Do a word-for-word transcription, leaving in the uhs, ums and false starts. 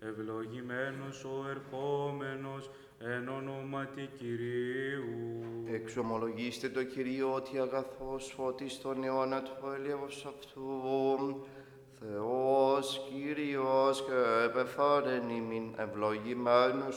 ευλογημένος ο ερχόμενος εν ονόματι Κυρίου. Εξομολογήστε το Κυρίο ότι αγαθός φώτης τον αιώνα του έλεος αυτού. Θεός Κύριος και επεφάνεν ημιν ευλογημένος